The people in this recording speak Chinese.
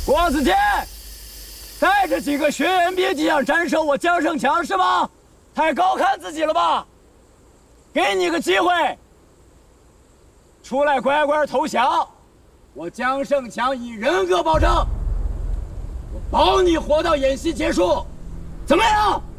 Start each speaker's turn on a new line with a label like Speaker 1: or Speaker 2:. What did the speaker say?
Speaker 1: 郭子健，带着几个学员别激想斩首我江胜强是吗？太高看自己了吧？给你个机会，出来乖乖投降，我江胜强以人格保证，我保你活到演习结束，怎么样？